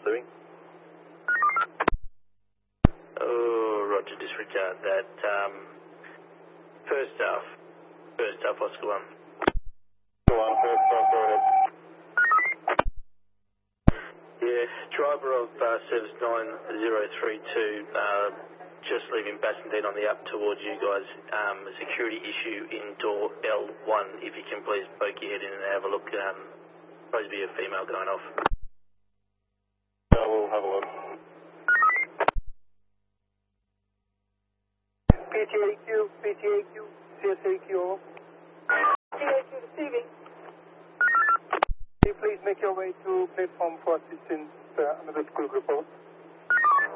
living. Oh, roger, disregard that. First staff, Oscar 1. Go on, first staff, go ahead. Yeah, driver of service 9032, just leaving Bassendean on the up towards you guys. A security issue in door L1. If you can please poke your head in and have a look. Supposed to be a female going off. Yeah, we'll have a look. PTAQ, CSAQ. PTAQ receiving. Please make your way to platform for assistance, another school report.